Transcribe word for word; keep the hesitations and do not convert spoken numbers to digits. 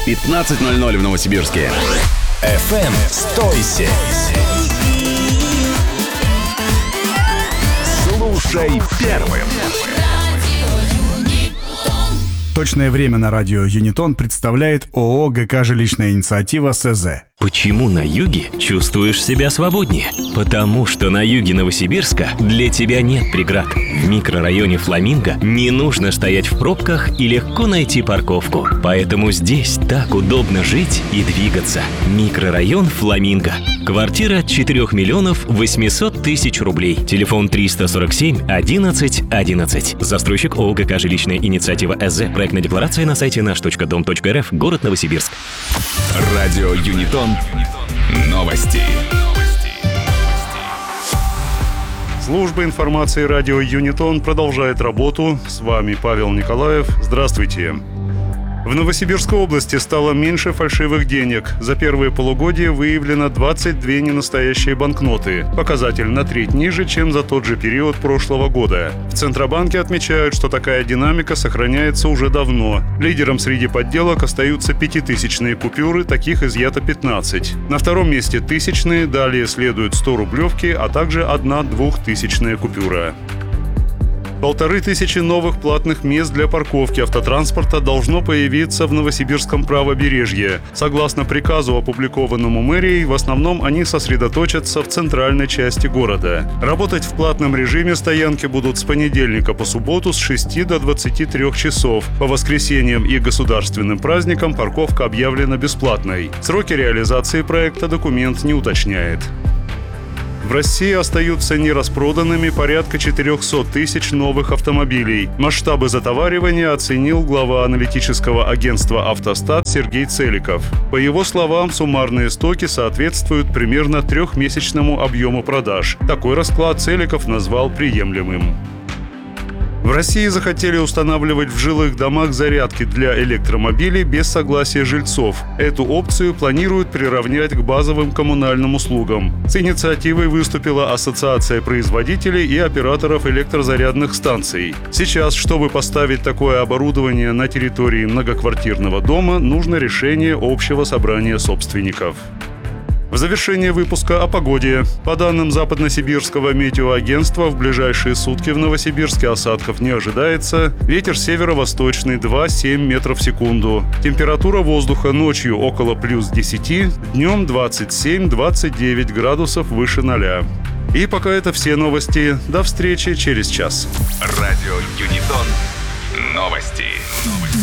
пятнадцать ноль ноль в Новосибирске. эф эм «Стойся». Слушай первым. Точное время на радио Юнитон представляет ООО ГК «Жилищная инициатива» СЗ. Почему на юге чувствуешь себя свободнее? Потому что на юге Новосибирска для тебя нет преград. В микрорайоне Фламинго не нужно стоять в пробках и легко найти парковку. Поэтому здесь так удобно жить и двигаться. Микрорайон Фламинго. Квартира четыре миллионов восемьсот тысяч рублей. Телефон триста сорок семь одиннадцать одиннадцать. Застройщик ООО ГК «Жилищная инициатива» СЗ. Проектная декларация на сайте наш точка дом точка эр эф. Город Новосибирск. Радио Юнитон. Новости. Служба информации радио Юнитон продолжает работу. С вами Павел Николаев. Здравствуйте. В Новосибирской области стало меньше фальшивых денег. За первые полугодие выявлено двадцать две ненастоящие банкноты. Показатель на треть ниже, чем за тот же период прошлого года. В Центробанке отмечают, что такая динамика сохраняется уже давно. Лидером среди подделок остаются пятитысячные купюры, таких изъято пятнадцать. На втором месте тысячные, далее следуют сто-рублевки, а также одна двухтысячная купюра. Полторы тысячи новых платных мест для парковки автотранспорта должно появиться в Новосибирском правобережье. Согласно приказу, опубликованному мэрией, в основном они сосредоточатся в центральной части города. Работать в платном режиме стоянки будут с понедельника по субботу с шести до двадцати трёх часов. По воскресеньям и государственным праздникам парковка объявлена бесплатной. Сроки реализации проекта документ не уточняет. В России остаются нераспроданными порядка четырехсот тысяч новых автомобилей. Масштабы затоваривания оценил глава аналитического агентства «Автостат» Сергей Целиков. По его словам, суммарные стоки соответствуют примерно трехмесячному объему продаж. Такой расклад Целиков назвал приемлемым. В России захотели устанавливать в жилых домах зарядки для электромобилей без согласия жильцов. Эту опцию планируют приравнять к базовым коммунальным услугам. С инициативой выступила Ассоциация производителей и операторов электрозарядных станций. Сейчас, чтобы поставить такое оборудование на территории многоквартирного дома, нужно решение общего собрания собственников. В завершение выпуска о погоде. По данным Западносибирского метеоагентства, в ближайшие сутки в Новосибирске осадков не ожидается. Ветер северо-восточный два-семь метров в секунду. Температура воздуха ночью около плюс десяти, днем двадцать семь - двадцать девять градусов выше ноля. И пока это все новости. До встречи через час. Радио Юнитон. Новости.